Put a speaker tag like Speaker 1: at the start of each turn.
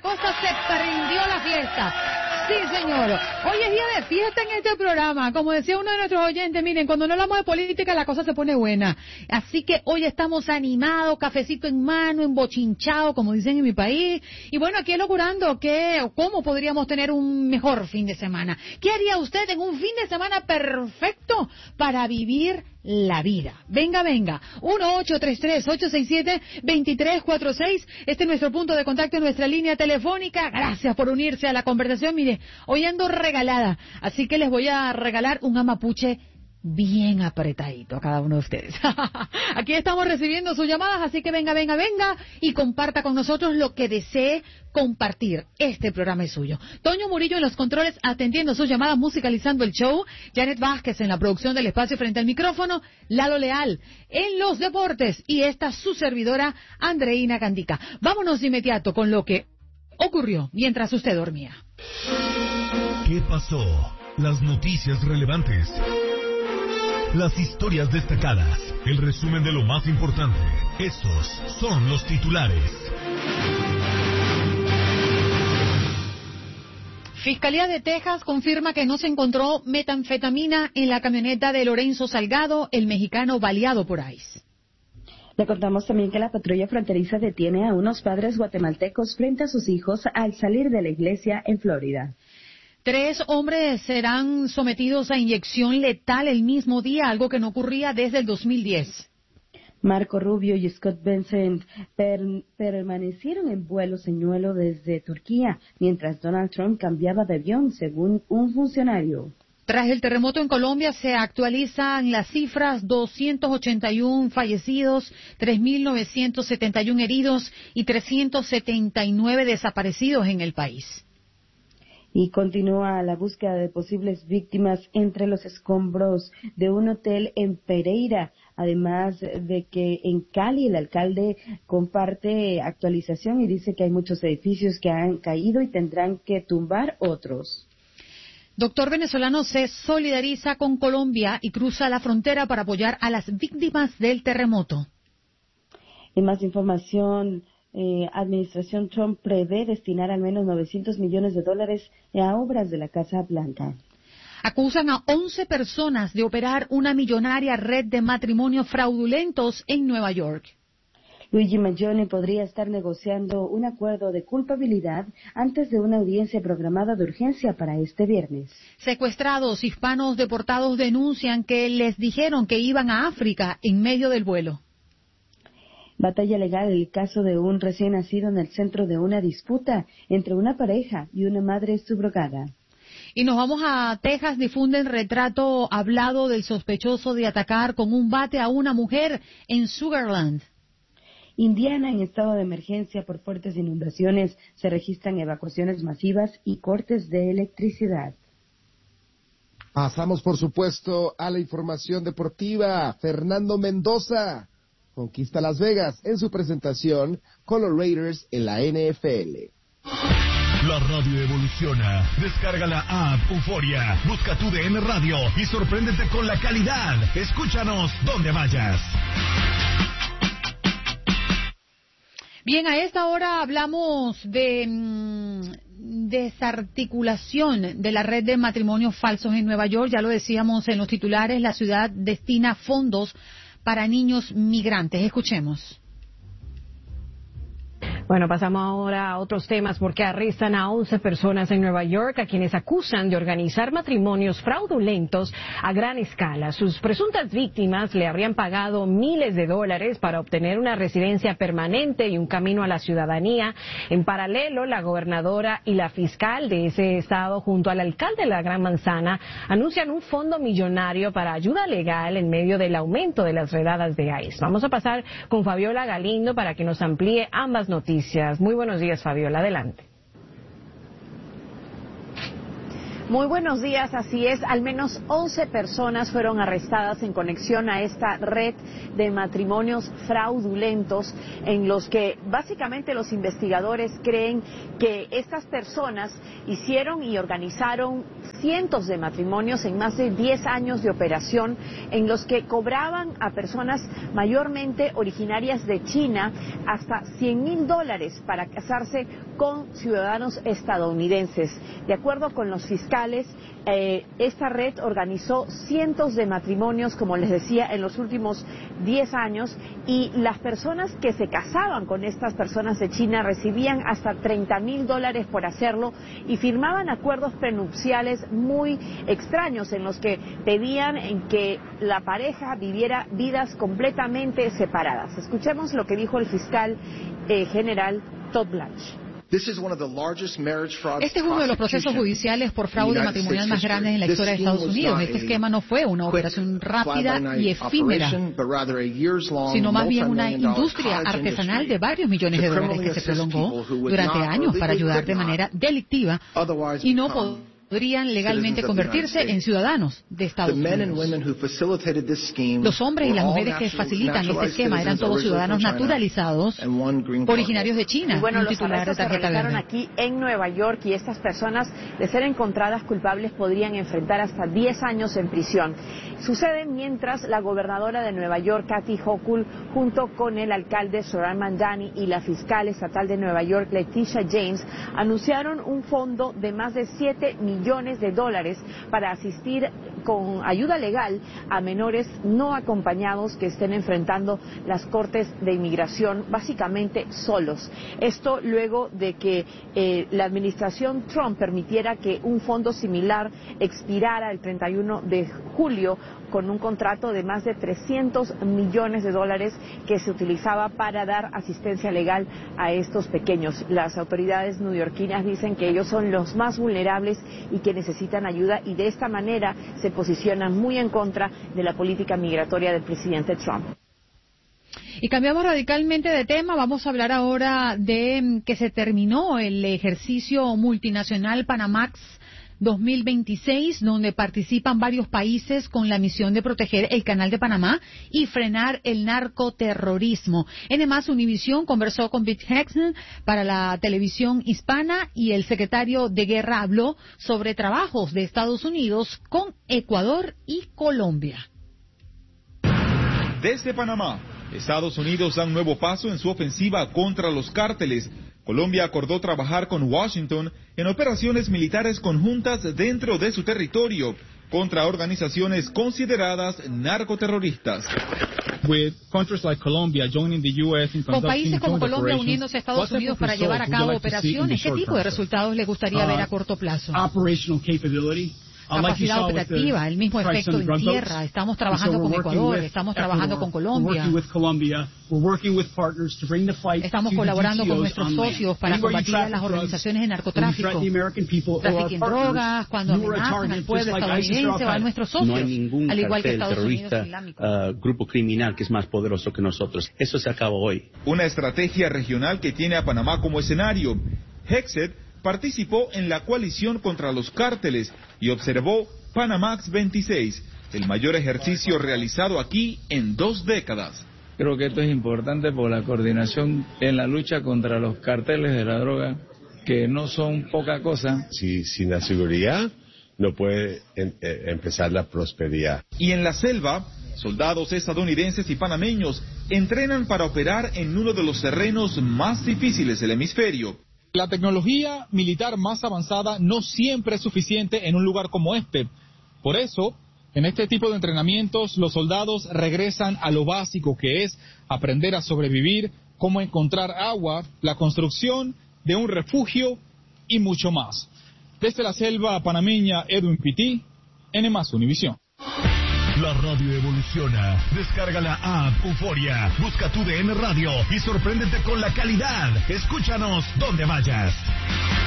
Speaker 1: cosa se prendió la fiesta. Sí, señor. Hoy es día de fiesta en este programa. Como decía uno de nuestros oyentes, miren, cuando no hablamos de política la cosa se pone buena. Así que hoy estamos animados, cafecito en mano, embochinchado, como dicen en mi país. Y bueno, aquí logrando cómo podríamos tener un mejor fin de semana. ¿Qué haría usted en un fin de semana perfecto para vivir la vida? Venga, venga. 1-833-867-2346. Este es nuestro punto de contacto en nuestra línea telefónica. Gracias por unirse a la conversación. Mire, hoy ando regalada, así que les voy a regalar un amapuche bien apretadito a cada uno de ustedes. Aquí estamos recibiendo sus llamadas, así que venga, venga, venga y comparta con nosotros lo que desee compartir. Este programa es suyo. Toño Murillo en los controles atendiendo sus llamadas, musicalizando el show. Janet Vázquez en la producción del espacio frente al micrófono. Lalo Leal en los deportes y esta su servidora Andreina Candica. Vámonos de inmediato con lo que ocurrió mientras usted dormía.
Speaker 2: ¿Qué pasó? Las noticias relevantes. Las historias destacadas, el resumen de lo más importante. Estos son los titulares.
Speaker 1: Fiscalía de Texas confirma que no se encontró metanfetamina en la camioneta de Lorenzo Salgado, el mexicano baleado por ICE.
Speaker 3: Le contamos también que la patrulla fronteriza detiene a unos padres guatemaltecos frente a sus hijos al salir de la iglesia en Florida.
Speaker 1: 3 hombres serán sometidos a inyección letal el mismo día, algo que no ocurría desde el 2010.
Speaker 3: Marco Rubio y Scott Bessent permanecieron en vuelo señuelo desde Turquía, mientras Donald Trump cambiaba de avión, según un funcionario.
Speaker 1: Tras el terremoto en Colombia se actualizan las cifras: 281 fallecidos, 3.971 heridos y 379 desaparecidos en el país.
Speaker 3: Y continúa la búsqueda de posibles víctimas entre los escombros de un hotel en Pereira, además de que en Cali el alcalde comparte actualización y dice que hay muchos edificios que han caído y tendrán que tumbar otros.
Speaker 1: Doctor venezolano se solidariza con Colombia y cruza la frontera para apoyar a las víctimas del terremoto.
Speaker 3: En más información, Administración Trump prevé destinar al menos $900 millones a obras de la Casa Blanca.
Speaker 1: Acusan a 11 personas de operar una millonaria red de matrimonios fraudulentos en Nueva York.
Speaker 3: Luigi Mangione podría estar negociando un acuerdo de culpabilidad antes de una audiencia programada de urgencia para este viernes.
Speaker 1: Secuestrados hispanos deportados denuncian que les dijeron que iban a África en medio del vuelo.
Speaker 3: Batalla legal, el caso de un recién nacido en el centro de una disputa entre una pareja y una madre subrogada.
Speaker 1: Y nos vamos a Texas. Difunden retrato hablado del sospechoso de atacar con un bate a una mujer en Sugarland.
Speaker 3: Indiana en estado de emergencia por fuertes inundaciones. Se registran evacuaciones masivas y cortes de electricidad.
Speaker 4: Pasamos, por supuesto, a la información deportiva. Fernando Mendoza conquista Las Vegas en su presentación con los Raiders en la NFL.
Speaker 2: La radio evoluciona. Descarga la app Euforia. Busca tu DN Radio y sorpréndete con la calidad. Escúchanos donde vayas.
Speaker 1: Bien, a esta hora hablamos de desarticulación de la red de matrimonios falsos en Nueva York. Ya lo decíamos en los titulares, la ciudad destina fondos para niños migrantes. Escuchemos.
Speaker 5: Bueno, pasamos ahora a otros temas porque arrestan a 11 personas en Nueva York a quienes acusan de organizar matrimonios fraudulentos a gran escala. Sus presuntas víctimas le habrían pagado miles de dólares para obtener una residencia permanente y un camino a la ciudadanía. En paralelo, la gobernadora y la fiscal de ese estado, junto al alcalde de la Gran Manzana, anuncian un fondo millonario para ayuda legal en medio del aumento de las redadas de ICE. Vamos a pasar con Fabiola Galindo para que nos amplíe ambas noticias. Muy buenos días, Fabiola, adelante.
Speaker 6: Muy buenos días, así es, al menos 11 personas fueron arrestadas en conexión a esta red de matrimonios fraudulentos en los que básicamente los investigadores creen que estas personas hicieron y organizaron cientos de matrimonios en más de 10 años de operación en los que cobraban a personas mayormente originarias de China hasta $100,000 para casarse con ciudadanos estadounidenses. De acuerdo con los fiscales, esta red organizó cientos de matrimonios, como les decía, en los últimos 10 años, y las personas que se casaban con estas personas de China recibían hasta $30,000 por hacerlo y firmaban acuerdos prenupciales muy extraños en los que pedían que la pareja viviera vidas completamente separadas. Escuchemos lo que dijo el fiscal general Todd Blanche.
Speaker 1: Este es uno de los procesos judiciales por fraude matrimonial más grandes en la historia de Estados Unidos. Este esquema no fue una operación rápida y efímera, sino más bien una industria artesanal de varios millones de dólares que se prolongó durante años para ayudar de manera delictiva y no podrían legalmente convertirse en ciudadanos de Estados Unidos. Los hombres y las mujeres que facilitan este esquema eran todos ciudadanos naturalizados originarios de China.
Speaker 6: Y bueno,
Speaker 1: un
Speaker 6: los
Speaker 1: titular de
Speaker 6: arrestos se
Speaker 1: tarjeta
Speaker 6: realizaron
Speaker 1: verde.
Speaker 6: aquí en Nueva York y estas personas, de ser encontradas culpables, podrían enfrentar hasta 10 años en prisión. Sucede mientras la gobernadora de Nueva York, Kathy Hochul, junto con el alcalde Zohran Mamdani y la fiscal estatal de Nueva York, Letitia James, anunciaron un fondo de más de $7 millones para asistir con ayuda legal a menores no acompañados que estén enfrentando las cortes de inmigración básicamente solos. Esto luego de que la administración Trump permitiera que un fondo similar expirara el 31 de julio con un contrato de más de $300 millones que se utilizaba para dar asistencia legal a estos pequeños. Las autoridades neoyorquinas dicen que ellos son los más vulnerables y que necesitan ayuda, y de esta manera se posicionan muy en contra de la política migratoria del presidente Trump.
Speaker 1: Y cambiamos radicalmente de tema. Vamos a hablar ahora de que se terminó el ejercicio multinacional Panamax 2026, donde participan varios países con la misión de proteger el Canal de Panamá y frenar el narcoterrorismo. Además, Univisión conversó con Pete Hegseth para la televisión hispana y el secretario de Guerra habló sobre trabajos de Estados Unidos con Ecuador y Colombia.
Speaker 7: Desde Panamá, Estados Unidos da un nuevo paso en su ofensiva contra los cárteles. Colombia acordó trabajar con Washington en operaciones militares conjuntas dentro de su territorio contra organizaciones consideradas narcoterroristas.
Speaker 1: Con países como Colombia uniéndose a Estados Unidos para llevar a cabo operaciones, ¿qué tipo de resultados les gustaría ver a corto plazo? Capacidad operativa, el mismo efecto en tierra. Estamos trabajando con Ecuador, estamos trabajando con Colombia. Estamos colaborando con nuestros socios para combatir a las organizaciones de narcotráfico, tráfico en drogas, cuando amenazan al pueblo estadounidense o a nuestros socios,
Speaker 8: no hay ningún
Speaker 1: al igual que Estados Unidos
Speaker 8: terrorista, grupo criminal que es más poderoso que nosotros. Eso se acaba hoy.
Speaker 7: Una estrategia regional que tiene a Panamá como escenario. Hegseth participó en la coalición contra los cárteles y observó Panamax 26, el mayor ejercicio realizado aquí en 2 décadas.
Speaker 9: Creo que esto es importante por la coordinación en la lucha contra los carteles de la droga, que no son poca cosa.
Speaker 10: Sin la seguridad no puede empezar la prosperidad.
Speaker 7: Y en la selva, soldados estadounidenses y panameños entrenan para operar en uno de los terrenos más difíciles del hemisferio.
Speaker 11: La tecnología militar más avanzada no siempre es suficiente en un lugar como este. Por eso, en este tipo de entrenamientos, los soldados regresan a lo básico, que es aprender a sobrevivir, cómo encontrar agua, la construcción de un refugio y mucho más. Desde la selva panameña, Edwin Pitti, N+ Univisión.
Speaker 2: La radio evoluciona. Descarga la app Euforia. Busca tu DN Radio y sorpréndete con la calidad. Escúchanos donde vayas.